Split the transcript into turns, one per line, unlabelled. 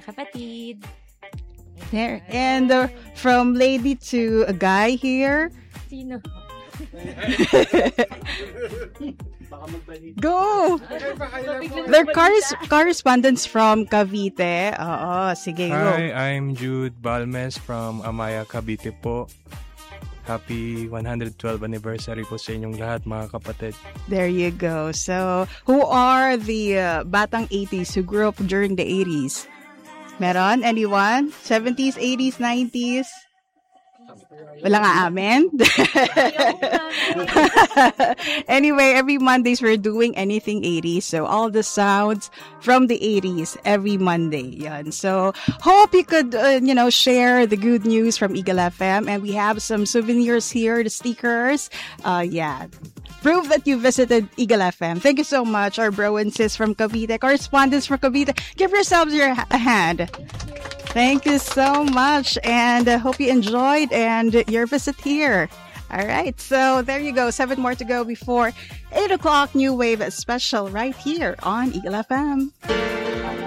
kapatid.
There. And from lady to a guy here.
Sino?
Go! They're correspondents from Cavite. Oo, sige, go.
Hi, I'm Jude Balmes from Amaya, Cavite po. Happy 112 anniversary po sa inyong lahat, mga kapatid.
There you go. So, who are the batang 80s who grew up during the 80s? Meron? Anyone? 70s, 80s, 90s? Walang aamin? Anyway, every Mondays we're doing anything 80s. So all the sounds from the 80s every Monday. Yan. So hope you could, share the good news from Eagle FM. And we have some souvenirs here, the stickers. Prove that you visited Eagle FM. Thank you so much, our bro and sis from Cavite, correspondents from Cavite. Give yourselves a hand. Thank you so much, and hope you enjoyed and your visit here. All right, so there you go. 7 more to go before 8 o'clock New Wave special right here on Eagle FM.